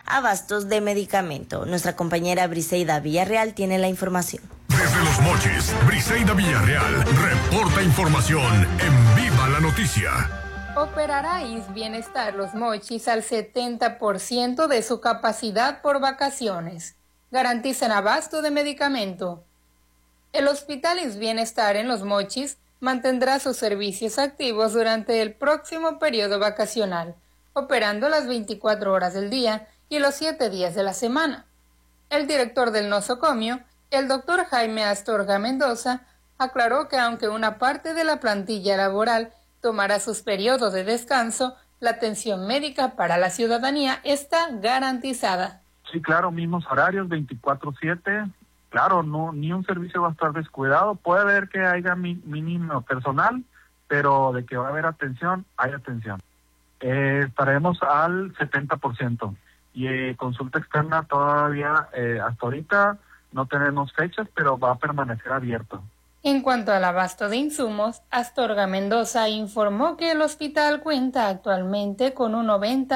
abastos de medicamento. Nuestra compañera Briseida Villarreal tiene la información. Desde Los Mochis, Briseida Villarreal reporta información en Viva la Noticia. Operará IMSS Bienestar Los Mochis al 70% de su capacidad por vacaciones. Garantizan abasto de medicamento. El Hospital IMSS Bienestar en Los Mochis mantendrá sus servicios activos durante el próximo periodo vacacional, operando las 24 horas del día y los 7 días de la semana. El director del nosocomio, el doctor Jaime Astorga Mendoza, aclaró que aunque una parte de la plantilla laboral tomará sus periodos de descanso, la atención médica para la ciudadanía está garantizada. Sí, claro, mismos horarios, 24/7. Claro, no, ni un servicio va a estar descuidado. Puede haber que haya mínimo personal, pero de que va a haber atención, hay atención. Estaremos al 70%. Y consulta externa todavía, hasta ahorita no tenemos fechas, pero va a permanecer abierto. En cuanto al abasto de insumos, Astorga Mendoza informó que el hospital cuenta actualmente con un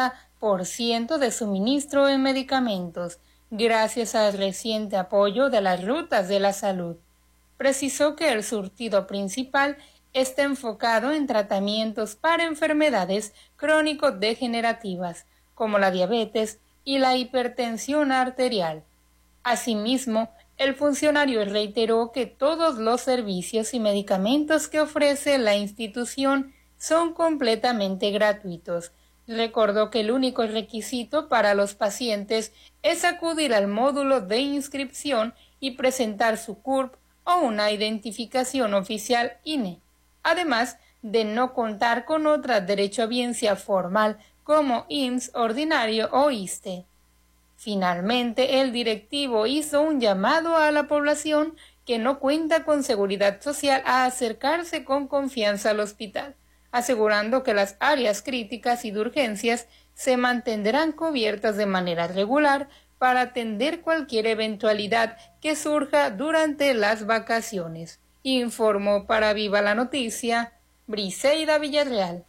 90% de suministro en medicamentos, gracias al reciente apoyo de las rutas de la salud. Precisó que el surtido principal está enfocado en tratamientos para enfermedades crónico-degenerativas, como la diabetes y la hipertensión arterial. Asimismo, el funcionario reiteró que todos los servicios y medicamentos que ofrece la institución son completamente gratuitos. Recordó que el único requisito para los pacientes es acudir al módulo de inscripción y presentar su CURP o una identificación oficial INE, además de no contar con otra derechohabiencia formal como IMSS ordinario o ISSSTE. Finalmente, el directivo hizo un llamado a la población que no cuenta con seguridad social a acercarse con confianza al hospital, asegurando que las áreas críticas y de urgencias se mantendrán cubiertas de manera regular para atender cualquier eventualidad que surja durante las vacaciones. Informó para Viva la Noticia, Briseida Villarreal.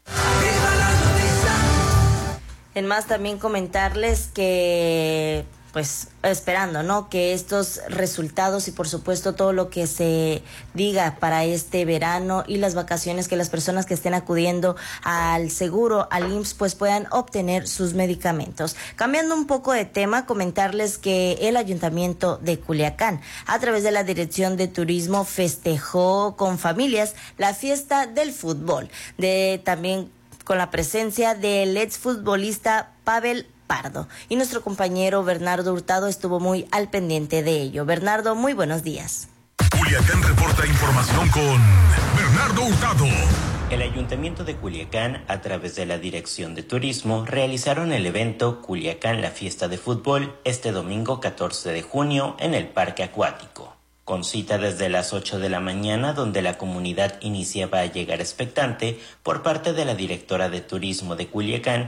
En más, también comentarles que, pues, esperando, ¿no?, que estos resultados y, por supuesto, todo lo que se diga para este verano y las vacaciones, que las personas que estén acudiendo al seguro, al IMSS, pues puedan obtener sus medicamentos. Cambiando un poco de tema, comentarles que el Ayuntamiento de Culiacán, a través de la Dirección de Turismo, festejó con familias la fiesta del fútbol, también con la presencia del exfutbolista Pavel Pardo. Y nuestro compañero Bernardo Hurtado estuvo muy al pendiente de ello. Bernardo, muy buenos días. Culiacán reporta información con Bernardo Hurtado. El Ayuntamiento de Culiacán, a través de la Dirección de Turismo, realizaron el evento Culiacán la Fiesta de Fútbol este domingo 14 de junio en el Parque Acuático, con cita desde las 8 de la mañana, donde la comunidad iniciaba a llegar expectante por parte de la directora de Turismo de Culiacán,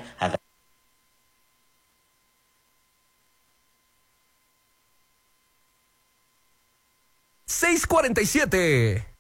6:47.